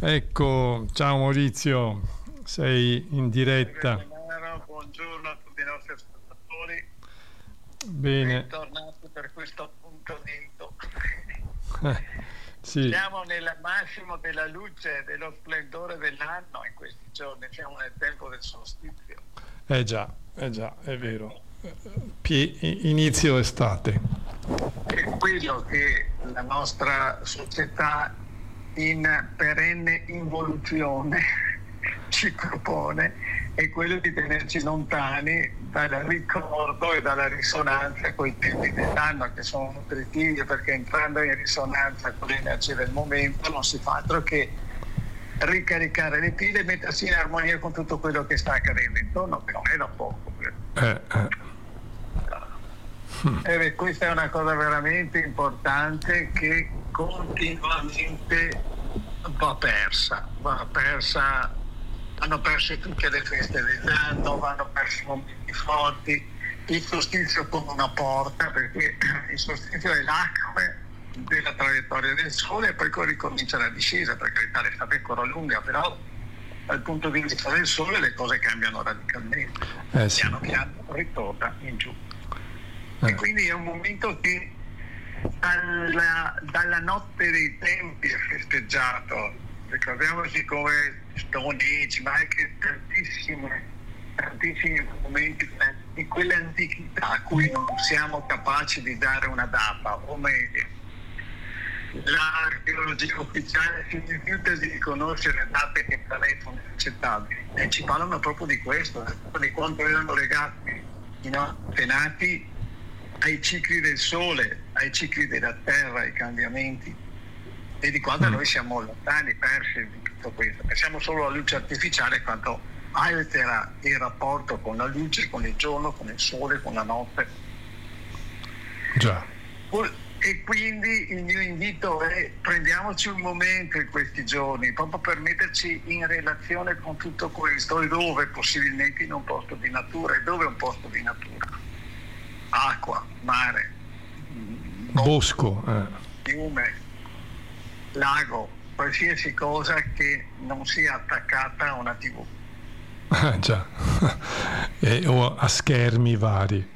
Ecco, ciao Maurizio, sei in diretta. Buongiorno a tutti i nostri ascoltatori, Bene. bentornati per questo appuntamento. Sì. Siamo nel massimo della luce e dello splendore dell'anno in questi giorni, siamo nel tempo del solstizio. Già, è vero. Inizio estate. È quello che la nostra società in perenne involuzione ci propone, è quello di tenerci lontani dal ricordo e dalla risonanza con i tempi dell'anno, che sono nutritivi, perché entrando in risonanza con le energie del momento non si fa altro che ricaricare le pile e mettersi in armonia con tutto quello che sta accadendo intorno, che non è da poco. Questa è una cosa veramente importante che continuamente va persa. Vanno perse tutte le feste dell'anno, vanno persi i momenti forti, il solstizio come una porta, perché il solstizio è l'acqua della traiettoria del sole e poi ricomincia la discesa, per carità l'estate è ancora lunga, però dal punto di vista del sole le cose cambiano radicalmente, Sì. piano piano ritorna in giù. E quindi è un momento che dalla notte dei tempi è festeggiato. Ricordiamoci come Stone Age, ma anche tantissimi momenti di quell'antichità a cui non siamo capaci di dare una data, o meglio, l'archeologia ufficiale si rifiuta di riconoscere date che per lei sono inaccettabili, e ci parlano proprio di questo, di quanto erano legati i nostri antenati ai cicli del sole, ai cicli della terra, ai cambiamenti, e di quanto noi siamo lontani, persi di tutto questo. Pensiamo solo alla luce artificiale, quanto altera il rapporto con la luce, con il giorno, con il sole, con la notte. Già. E quindi il mio invito è: prendiamoci un momento in questi giorni proprio per metterci in relazione con tutto questo, e dove possibilmente in un posto di natura. E dove è un posto di natura? Acqua, mare, bosco, fiume, lago, qualsiasi cosa che non sia attaccata a una TV. Già. O a schermi vari.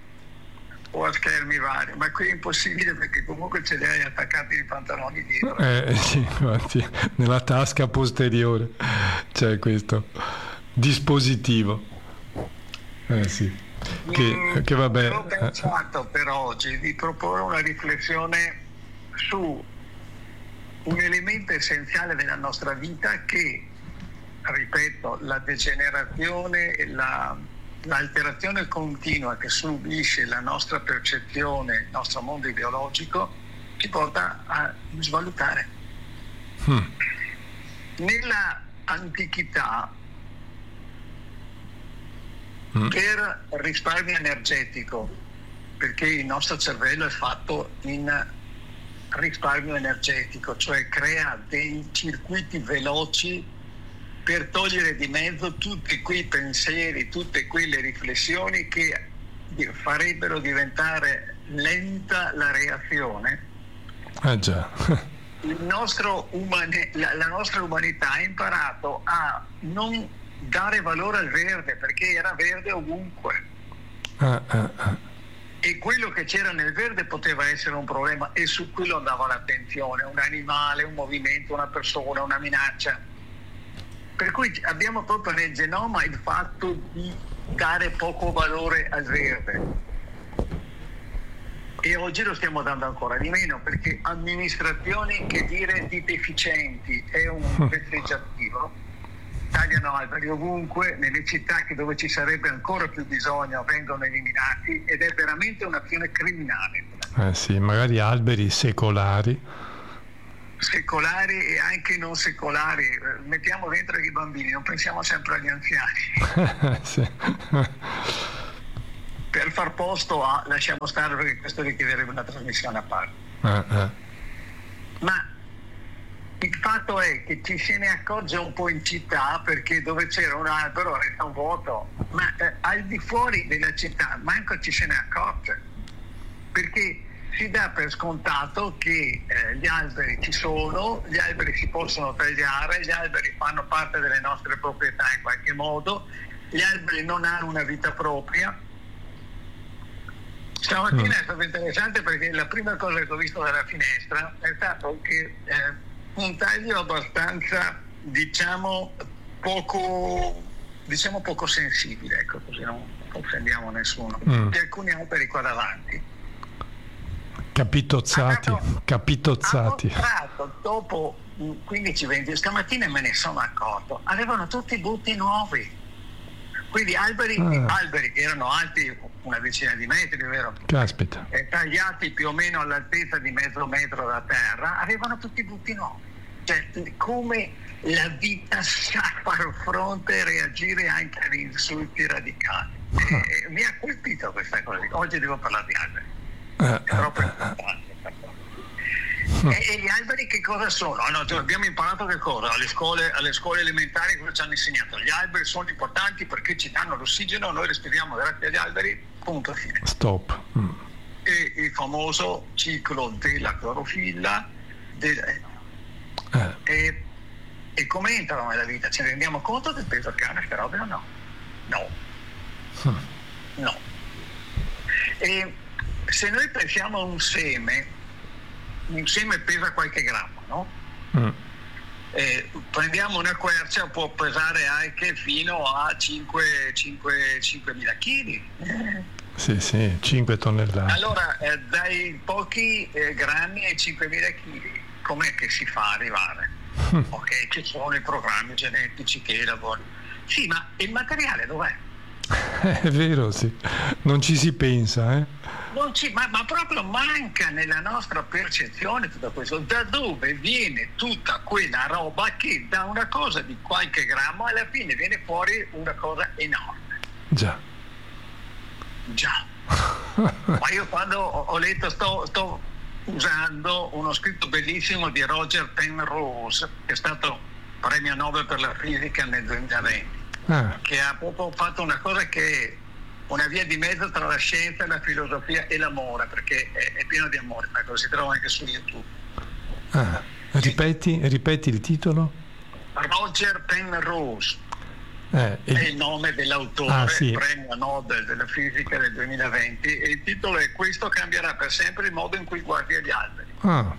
Ma qui è impossibile, perché comunque ce li hai attaccati nei pantaloni dietro. Sì, infatti, nella tasca posteriore c'è questo dispositivo. Sì. Che vabbè. Ho pensato per oggi di proporre una riflessione su un elemento essenziale della nostra vita che, ripeto, la degenerazione e l'alterazione continua che subisce la nostra percezione, il nostro mondo ideologico, ci porta a svalutare. Nella antichità, per risparmio energetico, perché il nostro cervello è fatto in risparmio energetico, cioè crea dei circuiti veloci per togliere di mezzo tutti quei pensieri, tutte quelle riflessioni che farebbero diventare lenta la reazione. Già. La nostra umanità ha imparato a non dare valore al verde, perché era verde ovunque. E quello che c'era nel verde poteva essere un problema, e su quello andava l'attenzione: un animale, un movimento, una persona, una minaccia. Per cui abbiamo proprio nel genoma il fatto di dare poco valore al verde, e oggi lo stiamo dando ancora di meno, perché amministrazioni che dire di deficienti è un festeggiativo, tagliano alberi ovunque, nelle città dove ci sarebbe ancora più bisogno vengono eliminati, ed è veramente un'azione criminale. Sì, magari alberi secolari e anche non secolari, mettiamo dentro i bambini, non pensiamo sempre agli anziani. Sì. Per far posto a, lasciamo stare, perché questo richiederebbe una trasmissione a parte. Ma il fatto è che ci se ne accorge un po' in città, perché dove c'era un albero resta un vuoto, ma al di fuori della città manco ci se ne accorge, perché si dà per scontato che gli alberi ci sono, gli alberi si possono tagliare, gli alberi fanno parte delle nostre proprietà in qualche modo, gli alberi non hanno una vita propria. Stamattina è stato interessante perché la prima cosa che ho visto dalla finestra è stato che un taglio abbastanza, diciamo poco sensibile, ecco, così non offendiamo nessuno, di alcuni alberi qua davanti. Capitozzati. Dopo 15-20, stamattina me ne sono accorto, avevano tutti butti nuovi, quindi alberi che erano alti una decina di metri, vero? Caspita. Tagliati più o meno all'altezza di mezzo metro da terra, avevano tutti butti nuovi. Cioè, come la vita sa far fronte e reagire anche agli insulti radicali. Mi ha colpito questa cosa. Oggi devo parlare di alberi. È troppo importante. E gli alberi che cosa sono? Abbiamo imparato che cosa? Alle scuole elementari cosa ci hanno insegnato? Gli alberi sono importanti perché ci danno l'ossigeno, noi respiriamo grazie agli alberi, punto fine. Stop. E il famoso ciclo della clorofilla, e come entrano nella vita? Ci rendiamo conto del peso che hanno queste robe o no? No. E se noi pensiamo a un seme pesa qualche grammo, no? Prendiamo una quercia, può pesare anche fino a 5.000 kg. Sì, 5 tonnellate. Allora, dai pochi grammi ai 5.000 kg, com'è che si fa ad arrivare? Ok, ci sono i programmi genetici che lavorano. Sì, ma il materiale dov'è? È vero, sì. Non ci si pensa, ma proprio manca nella nostra percezione tutto questo. Da dove viene tutta quella roba che da una cosa di qualche grammo alla fine viene fuori una cosa enorme? Già. Ma io quando ho letto, sto usando uno scritto bellissimo di Roger Penrose, che è stato premio Nobel per la fisica nel 2020, che ha proprio fatto una cosa che è una via di mezzo tra la scienza, la filosofia e l'amore, perché è pieno di amore, ecco, si trova anche su YouTube. Ripeti il titolo? Roger Penrose è il nome dell'autore, premio Nobel della fisica del 2020, e il titolo è "Questo cambierà per sempre il modo in cui guardi agli alberi".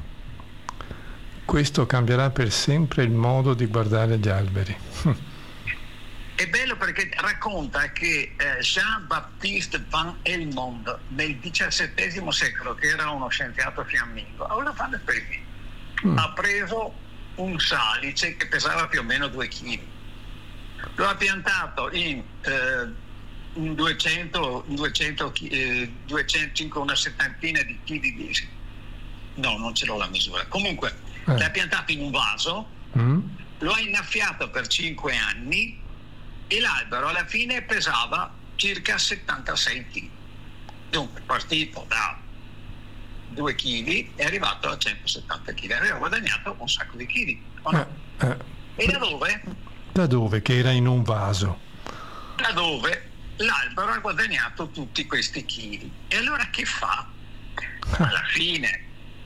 Questo cambierà per sempre il modo di guardare gli alberi. È bello perché racconta che Jean-Baptiste van Helmont nel XVII secolo, che era uno scienziato fiammingo, aveva fatto esperimenti. Ha preso un salice che pesava più o meno 2 kg, lo ha piantato in 200, una settantina di chili di... No, non ce l'ho la misura. Comunque, l'ha piantato in un vaso, lo ha innaffiato per 5 anni e l'albero alla fine pesava circa 76 kg. Dunque, partito da 2 kg è arrivato a 170 kg. Aveva guadagnato un sacco di chili. E da dove? Da dove? Che era in un vaso. Da dove l'albero ha guadagnato tutti questi chili. E allora che fa? Alla fine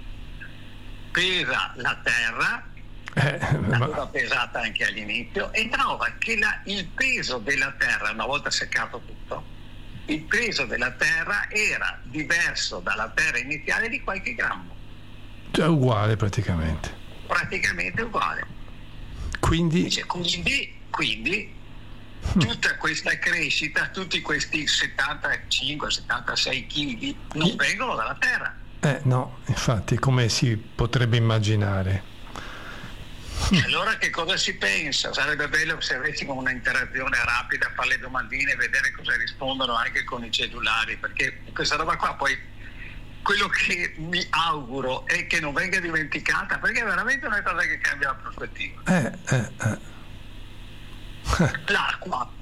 pesa la terra, l'aveva pesata anche all'inizio, e trova che il peso della terra, una volta seccato tutto, il peso della terra era diverso dalla terra iniziale di qualche grammo. Cioè uguale praticamente. Praticamente uguale. Quindi tutta questa crescita, tutti questi 75-76 kg non vengono dalla terra. No, infatti, come si potrebbe immaginare. Allora che cosa si pensa? Sarebbe bello se avessimo una interazione rapida, fare le domandine e vedere cosa rispondono anche con i cellulari, perché questa roba qua poi, quello che mi auguro è che non venga dimenticata, perché è veramente una cosa che cambia la prospettiva. L'acqua.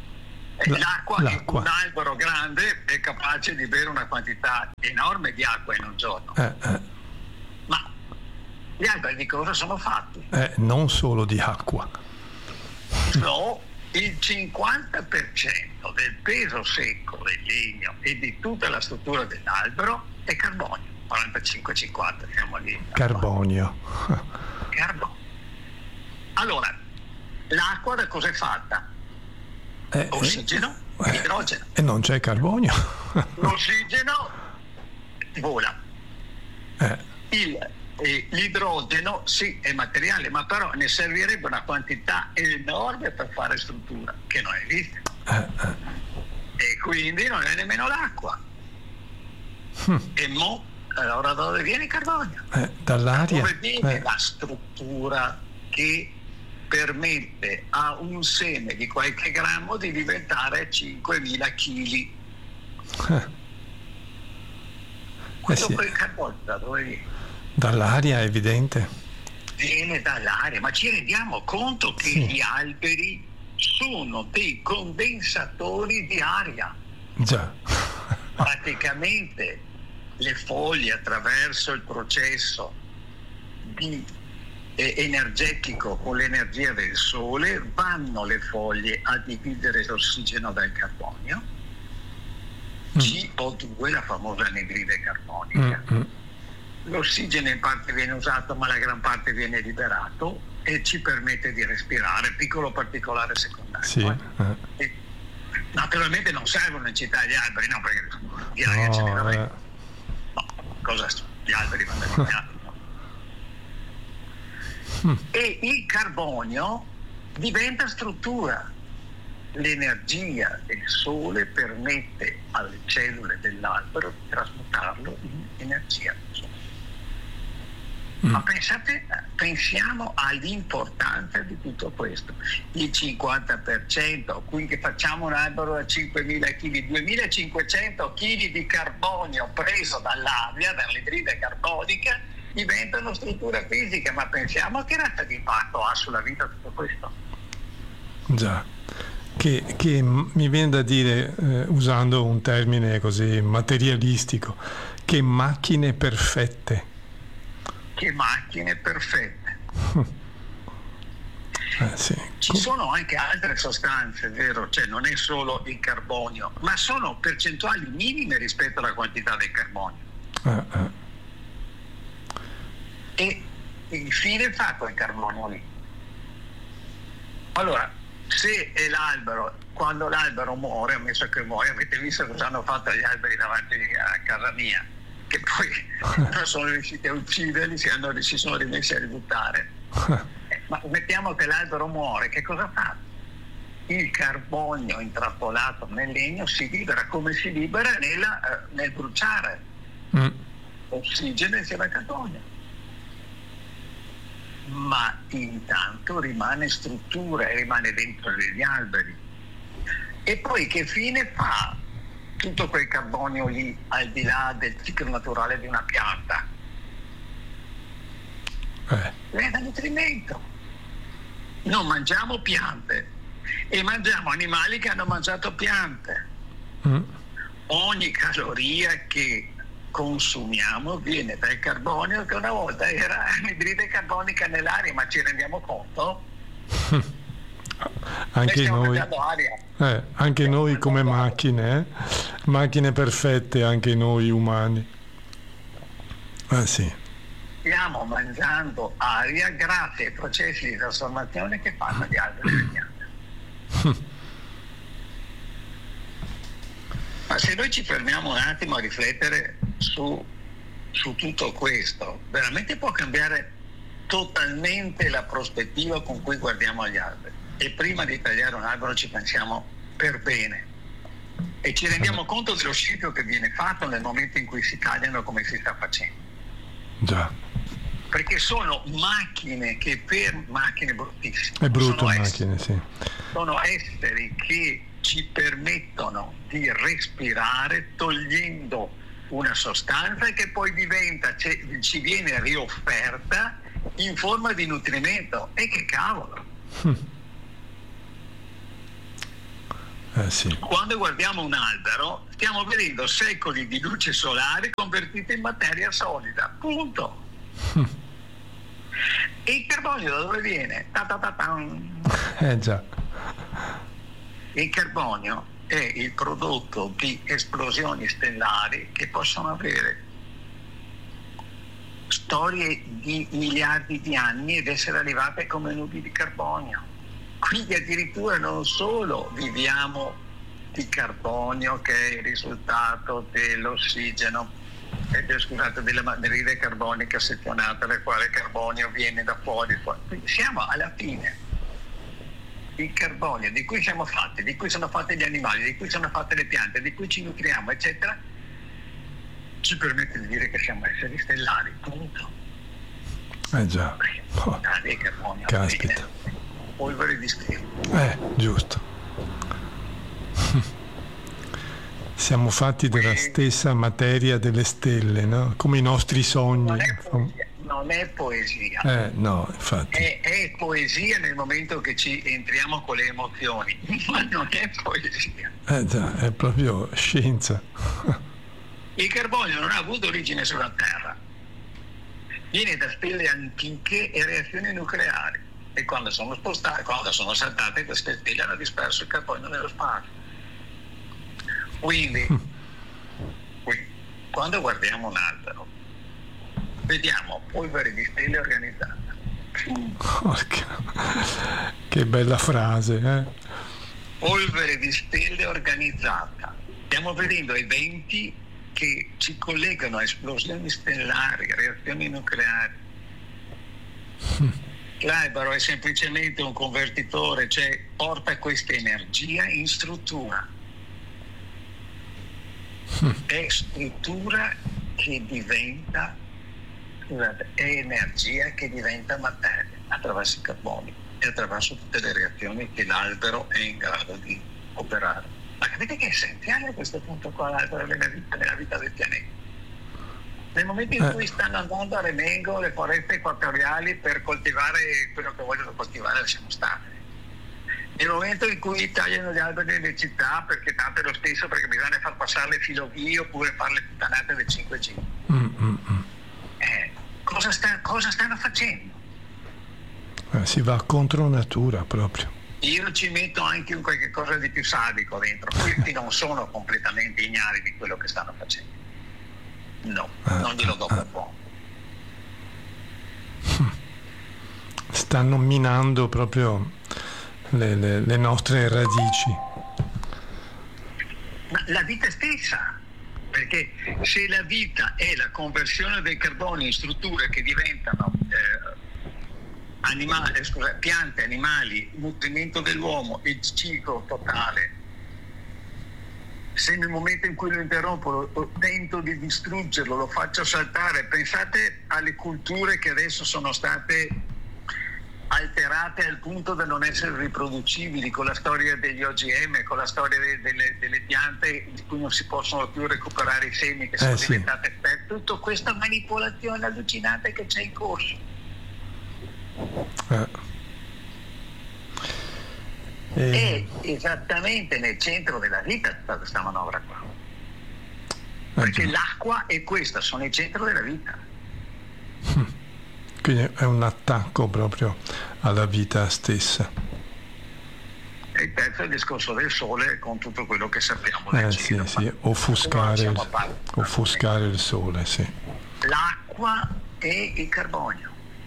Un albero grande è capace di bere una quantità enorme di acqua in un giorno. Ma gli alberi di cosa sono fatti? Non solo di acqua. No, il 50% del peso secco del legno e di tutta la struttura dell'albero è carbonio. 45-50, siamo lì. Carbonio. Carbonio. Allora, l'acqua da cosa è fatta? Ossigeno, idrogeno. E non c'è carbonio. L'ossigeno vola. L'idrogeno sì è materiale, ma però ne servirebbe una quantità enorme per fare struttura che non esiste. E quindi non è nemmeno l'acqua. E allora da dove viene il carbonio? Dall'aria. Dove viene la struttura che permette a un seme di qualche grammo di diventare 5.000 kg? Questo poi il carbonio da dove viene? Dall'aria, è evidente. Viene dall'aria, ma ci rendiamo conto che gli alberi sono dei condensatori di aria? Già. Praticamente le foglie, attraverso il processo energetico con l'energia del sole, vanno le foglie a dividere l'ossigeno dal carbonio, CO2, la famosa anidride carbonica. L'ossigeno in parte viene usato, ma la gran parte viene liberato e ci permette di respirare. Piccolo particolare secondario. E naturalmente non servono in città gli alberi, no, perché di aria ce ne davvero. Gli alberi vanno eliminati. E il carbonio diventa struttura. L'energia del sole permette alle cellule dell'albero di trasmutarlo in energia. Ma pensiamo all'importanza di tutto questo. Il 50%, quindi facciamo un albero da 5.000 kg, 2.500 kg di carbonio preso dall'aria, dall'idride carbonica, diventano struttura fisica. Ma pensiamo a che razza di impatto ha sulla vita tutto questo? Già, che mi viene da dire, usando un termine così materialistico, che macchine perfette. Che macchine perfette. Sì. Ci sono anche altre sostanze, vero? Cioè non è solo il carbonio, ma sono percentuali minime rispetto alla quantità del carbonio. E infine fa quel carbonio lì. Allora, se è l'albero, quando l'albero muore, ammesso che muore, avete visto cosa hanno fatto agli alberi davanti a casa mia, che poi non sono riusciti a ucciderli, si sono rimessi a ributtare. Ma mettiamo che l'albero muore, che cosa fa? Il carbonio intrappolato nel legno si libera, come si libera nel bruciare ossigeno insieme al carbonio. Ma intanto rimane struttura e rimane dentro gli alberi. E poi che fine fa tutto quel carbonio lì, al di là del ciclo naturale di una pianta? Le dà nutrimento. Non mangiamo piante e mangiamo animali che hanno mangiato piante. Ogni caloria che consumiamo viene dal carbonio, che una volta era anidride carbonica nell'aria, ma ci rendiamo conto? Anche noi, anche noi come macchine, macchine perfette, anche noi umani. Sì. Stiamo mangiando aria grazie ai processi di trasformazione che fanno gli alberi e le piante. Ma se noi ci fermiamo un attimo a riflettere su tutto questo, veramente può cambiare totalmente la prospettiva con cui guardiamo agli alberi. E prima di tagliare un albero ci pensiamo per bene e ci rendiamo conto dello scipio che viene fatto nel momento in cui si tagliano, come si sta facendo. Già. Perché sono macchine macchine bruttissime. È brutto, macchine, sì. Sono esseri che ci permettono di respirare togliendo una sostanza che poi ci viene riofferta in forma di nutrimento. E che cavolo! Sì. Quando guardiamo un albero stiamo vedendo secoli di luce solare convertita in materia solida, punto. E il carbonio da dove viene? Già. Il carbonio è il prodotto di esplosioni stellari che possono avere storie di miliardi di anni ed essere arrivate come nubi di carbonio. Quindi addirittura non solo viviamo di carbonio, che è il risultato dell'ossigeno, scusate, dell'anidride carbonica sezionata, dal quale il carbonio viene da fuori. Quindi siamo alla fine. Il carbonio di cui siamo fatti, di cui sono fatti gli animali, di cui sono fatte le piante, di cui ci nutriamo, eccetera, ci permette di dire che siamo esseri stellari, punto. Già. Oh, Di carbonio, caspita. polvere di stelle. Giusto. Siamo fatti della stessa materia delle stelle, no? Come i nostri sogni. Non è poesia. No, infatti. È poesia nel momento che ci entriamo con le emozioni, ma non è poesia. Già, è proprio scienza. Il carbonio non ha avuto origine sulla Terra. Viene da stelle antiche e reazioni nucleari. E quando sono saltate, queste stelle hanno disperso il carbonio nello spazio. Quindi, quando guardiamo un albero, vediamo polvere di stelle organizzata. Che bella frase, Polvere di stelle organizzata. Stiamo vedendo eventi che ci collegano a esplosioni stellari, reazioni nucleari. L'albero è semplicemente un convertitore, cioè porta questa energia in struttura. È struttura che diventa, è energia che diventa materia attraverso il carbonio e attraverso tutte le reazioni che l'albero è in grado di operare. Ma capite che è essenziale a questo punto qua l'albero nella vita del pianeta? Nel momento in cui stanno andando a remengo le foreste equatoriali per coltivare quello che vogliono coltivare, siamo stati. Nel momento in cui tagliano gli alberi nelle città, perché tanto è lo stesso, perché bisogna far passare le filovie oppure fare le puttanate del 5G. Cosa stanno facendo? Si va contro natura proprio. Io ci metto anche un qualche cosa di più sadico dentro. Questi non sono completamente ignari di quello che stanno facendo. No, non glielo do per buono. Stanno minando proprio le nostre radici. Ma la vita stessa, perché se la vita è la conversione del carbonio in strutture che diventano piante, animali, nutrimento dell'uomo, il ciclo totale, se nel momento in cui lo interrompo o tento di distruggerlo, lo faccio saltare, pensate alle culture che adesso sono state alterate al punto da non essere riproducibili, con la storia degli OGM, con la storia delle piante di cui non si possono più recuperare i semi, che sono diventate per tutta questa manipolazione allucinante che c'è in corso. È esattamente nel centro della vita tutta questa manovra qua, perché l'acqua e questa sono il centro della vita. Quindi è un attacco proprio alla vita stessa. E il terzo è il discorso del sole, con tutto quello che sappiamo del cielo. Sì, offuscare il sole, sì. L'acqua e il carbonio.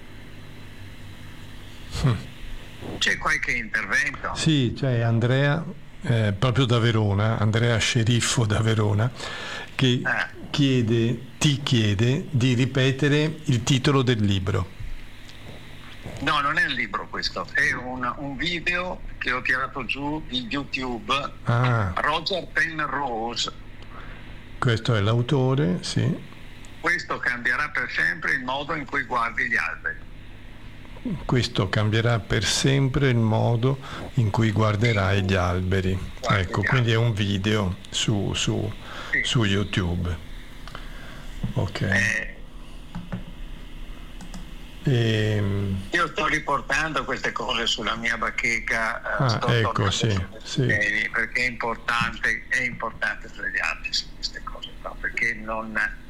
C'è qualche intervento? Sì, c'è Andrea, proprio da Verona, Andrea Sceriffo da Verona, che ti chiede di ripetere il titolo del libro. No, non è un libro questo, è un video che ho tirato giù di YouTube. Roger Penrose. Questo è l'autore, sì. Questo cambierà per sempre il modo in cui guardi gli alberi. Questo cambierà per sempre il modo in cui guarderai gli alberi. Quindi è un video su YouTube. Ok. Io sto riportando queste cose sulla mia bacheca, perché è importante svegliarsi su queste cose qua, perché non